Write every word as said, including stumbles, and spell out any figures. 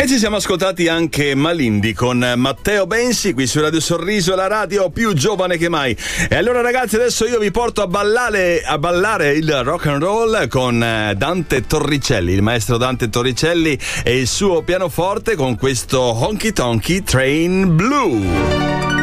E ci siamo ascoltati anche Malindi con Matteo Bensi qui su Radio Sorriso, la radio più giovane che mai. E allora ragazzi, adesso io vi porto a ballare, a ballare il rock and roll con Dante Torricelli, il maestro Dante Torricelli e il suo pianoforte con questo Honky Tonky Train Blue.